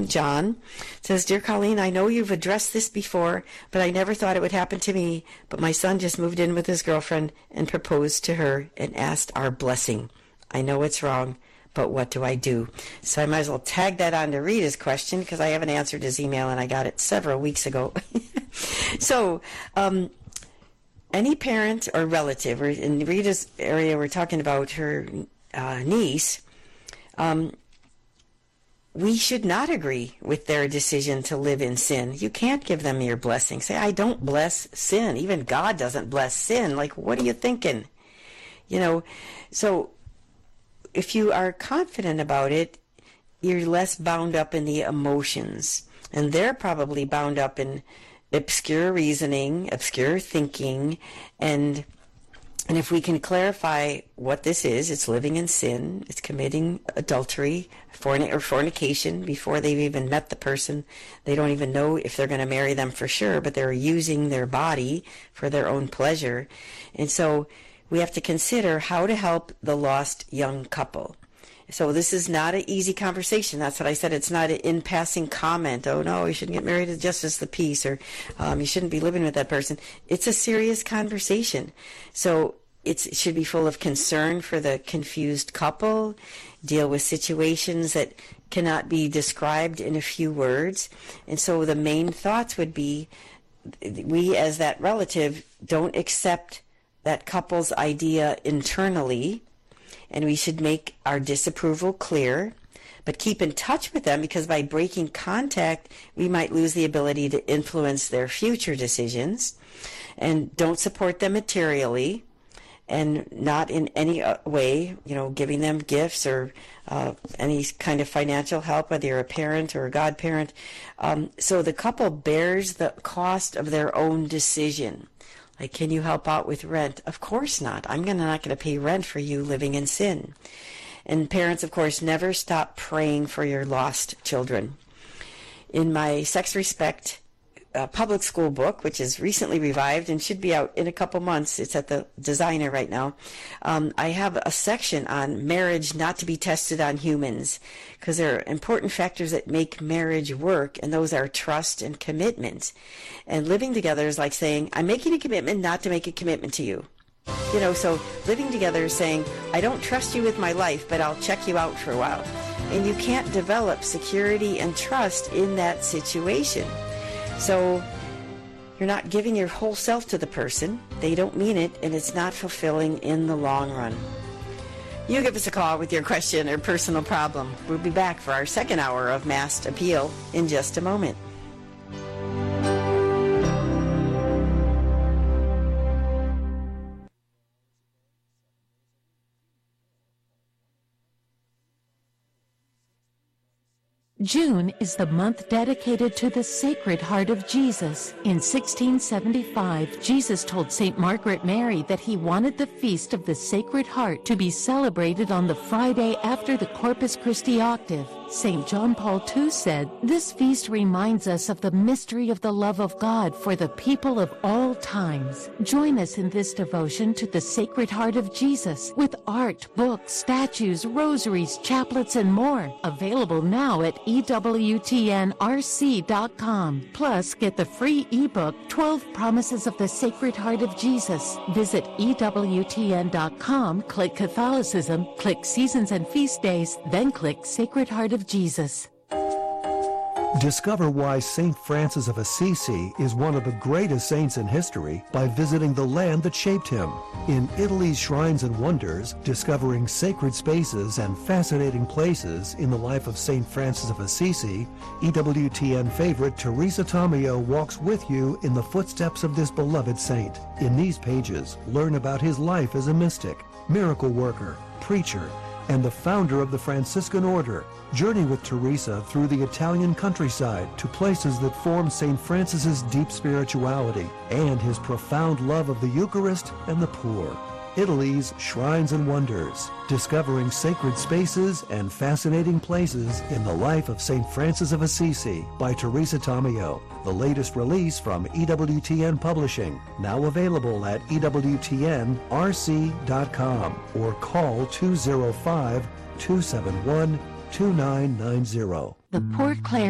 John says, Dear Colleen, I know you've addressed this before, but I never thought it would happen to me. But my son just moved in with his girlfriend and proposed to her and asked our blessing. I know it's wrong, but what do I do? So I might as well tag that on to Rita's question, because I haven't answered his email and I got it several weeks ago. So, any parent or relative, or in Rita's area, we're talking about her niece, we should not agree with their decision to live in sin. You can't give them your blessing. Say, I don't bless sin. Even God doesn't bless sin. Like, what are you thinking? So if you are confident about it, you're less bound up in the emotions. And they're probably bound up in obscure reasoning, obscure thinking, and if we can clarify what this is, it's living in sin, it's committing adultery or fornication before they've even met the person. They don't even know if they're going to marry them for sure, but they're using their body for their own pleasure. And so we have to consider how to help the lost young couple. So this is not an easy conversation. That's what I said. It's not an in-passing comment. Oh, no, you shouldn't get married to Justice of the Peace, or you shouldn't be living with that person. It's a serious conversation. So it should be full of concern for the confused couple, deal with situations that cannot be described in a few words. And so the main thoughts would be, we as that relative don't accept that couple's idea internally, and we should make our disapproval clear, but keep in touch with them, because by breaking contact, we might lose the ability to influence their future decisions. And don't support them materially, and not in any way, giving them gifts or any kind of financial help, whether you're a parent or a godparent. So the couple bears the cost of their own decision. Like, can you help out with rent? Of course not. I'm not going to pay rent for you living in sin. And parents, of course, never stop praying for your lost children. In my Sex Respect public school book, which is recently revived and should be out in a couple months, it's at the Designer right now, I have a section on marriage not to be tested on humans, because there are important factors that make marriage work, and those are trust and commitment. And living together is like saying, I'm making a commitment not to make a commitment to you. So living together is saying, I don't trust you with my life, but I'll check you out for a while. And you can't develop security and trust in that situation. So you're not giving your whole self to the person. They don't mean it, and it's not fulfilling in the long run. You give us a call with your question or personal problem. We'll be back for our second hour of Mass Appeal in just a moment. June is the month dedicated to the Sacred Heart of Jesus. In 1675, Jesus told St. Margaret Mary that he wanted the Feast of the Sacred Heart to be celebrated on the Friday after the Corpus Christi octave. St. John Paul II said, "This feast reminds us of the mystery of the love of God for the people of all times." Join us in this devotion to the Sacred Heart of Jesus with art, books, statues, rosaries, chaplets, and more. Available now at EWTNRC.com. Plus, get the free ebook, 12 Promises of the Sacred Heart of Jesus. Visit EWTN.com, click Catholicism, click Seasons and Feast Days, then click Sacred Heart of Jesus. Discover why St. Francis of Assisi is one of the greatest saints in history by visiting the land that shaped him. In Italy's Shrines and Wonders, discovering sacred spaces and fascinating places in the life of St. Francis of Assisi, EWTN favorite Teresa Tomeo walks with you in the footsteps of this beloved saint. In these pages, learn about his life as a mystic, miracle worker, preacher, and the founder of the Franciscan Order. Journey with Teresa through the Italian countryside to places that form St. Francis's deep spirituality and his profound love of the Eucharist and the poor. Italy's Shrines and Wonders, discovering sacred spaces and fascinating places in the life of St. Francis of Assisi by Teresa Tomeo. The latest release from EWTN Publishing, now available at EWTNRC.com or call 205-271-2990. The Port Clare